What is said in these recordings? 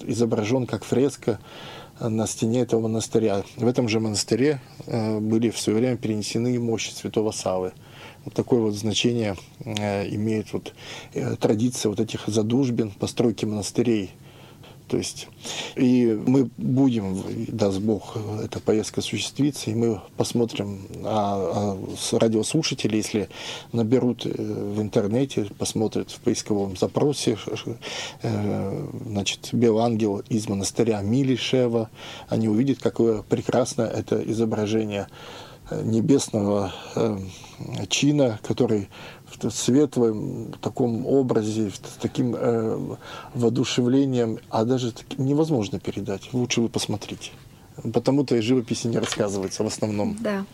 изображен как фреска на стене этого монастыря. В этом же монастыре были в свое время перенесены мощи святого Саввы. Вот такое вот значение имеет вот традиция вот этих задушбин, постройки монастырей. То есть, и мы будем, даст Бог, эта поездка осуществится, и мы посмотрим, радиослушатели, если наберут в интернете, посмотрят в поисковом запросе, значит, Белангел из монастыря Милишева, они увидят, какое прекрасное это изображение небесного чина, который в светлом таком образе, с таким воодушевлением, а даже невозможно передать. Лучше вы посмотрите. Потому-то и живописи не рассказывается в основном. Да.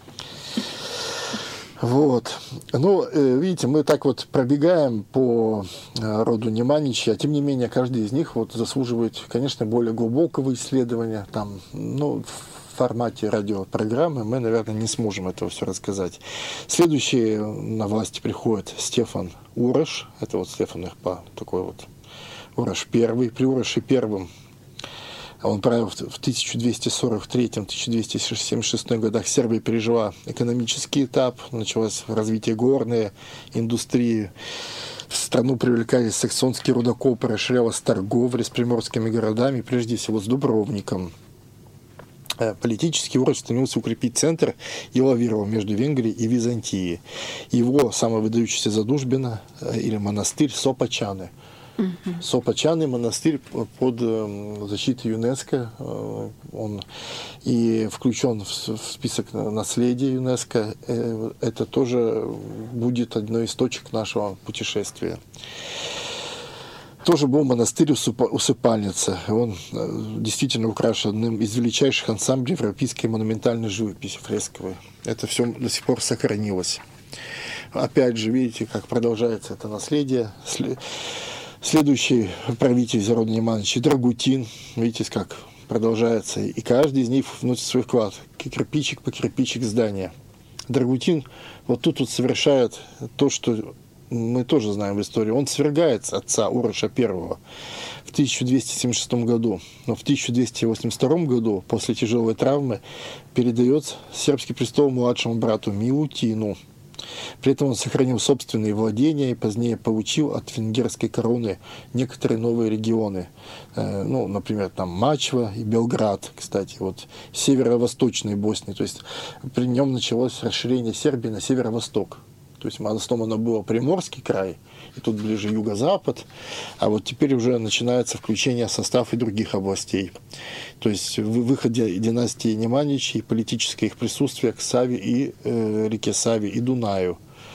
Вот. Ну, видите, мы так вот пробегаем по роду Неманичей, а тем не менее каждый из них вот заслуживает, конечно, более глубокого исследования. Там, ну, в формате радиопрограммы мы, наверное, не сможем этого все рассказать. Следующий на власть приходит Стефан Ураш. Это вот Стефан Ирпа, такой вот Ураш первый. При Ураше первом он правил в 1243-1276 годах. Сербия пережила экономический этап, началось развитие горной индустрии. В страну привлекались саксонские рудокопы, расширялась торговля с приморскими городами, прежде всего с Дубровником. Политически Урош стремился укрепить центр и лавировал между Венгрией и Византией. Его самая выдающаяся задушбина или монастырь Сопочаны. Сопочаны монастырь под защитой ЮНЕСКО. Он и включен в список наследия ЮНЕСКО. Это тоже будет одной из точек нашего путешествия. Тоже был монастырь усыпальница. Он действительно украшен одним из величайших ансамблей европейской монументальной живописи фресковой. Это все до сих пор сохранилось. Опять же, видите, как продолжается это наследие. Следующий правитель из рода Неманичей Драгутин. Видите, как продолжается. И каждый из них вносит свой вклад. Кирпичик по кирпичик здания. Драгутин вот тут вот совершает то, что мы тоже знаем в истории. Он свергает отца Уроша I в 1276 году. Но в 1282 году, после тяжелой травмы, передает сербский престол младшему брату Милутину. При этом он сохранил собственные владения и позднее получил от венгерской короны некоторые новые регионы. Ну, например, там Мачва и Белград, кстати, вот северо-восточной Боснии. То есть при нем началось расширение Сербии на северо-восток. То есть в основном оно было Приморский край, и тут ближе юго-запад, а вот теперь уже начинается включение в состав и других областей. То есть в выходе династии Неманичей, политическое их присутствие к Саве и реке Саве и Дунаю.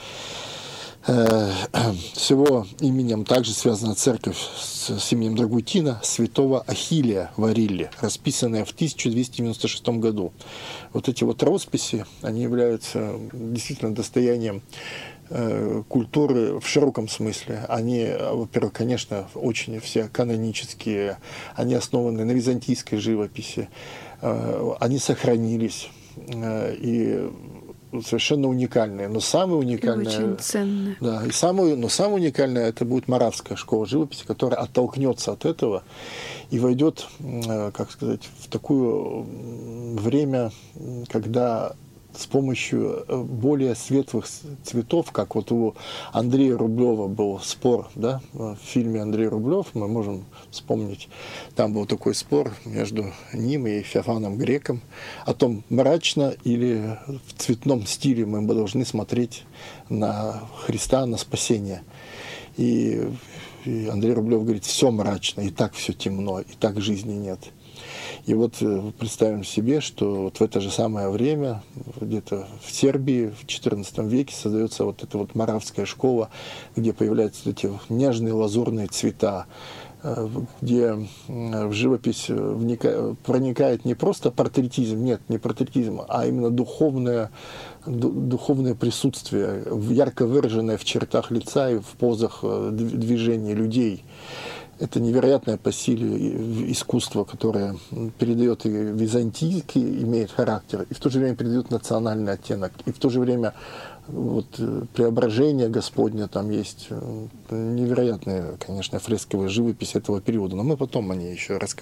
С его именем также связана церковь с именем Драгутина святого Ахиллия в Арилле, расписанная в 1296 году. Вот эти вот росписи, они являются действительно достоянием культуры в широком смысле. Они, во-первых, конечно, очень все канонические, они основаны на византийской живописи, они сохранились и совершенно уникальные, но самое уникальное... Очень ценное. Да, но самое уникальное это будет Моравская школа живописи, которая оттолкнется от этого и войдет, как сказать, в такое время, когда с помощью более светлых цветов, как вот у Андрея Рублева был спор, да, в фильме «Андрей Рублев» мы можем вспомнить, там был такой спор между ним и Феофаном Греком о том, мрачно или в цветном стиле мы должны смотреть на Христа, на спасение. И Андрей Рублев говорит, все мрачно, и так все темно, и так жизни нет. И вот представим себе, что вот в это же самое время, где-то в Сербии в XIV веке создается вот эта вот Моравская школа, где появляются эти нежные лазурные цвета, где в живопись проникает не просто портретизм, нет, не портретизм, а именно духовное присутствие, ярко выраженное в чертах лица и в позах движения людей. Это невероятное по силе искусство, которое передает и византийский, имеет характер, и в то же время передает национальный оттенок, и в то же время вот преображение Господне, там есть невероятная, конечно, фресковая живопись этого периода, но мы потом о ней еще расскажем.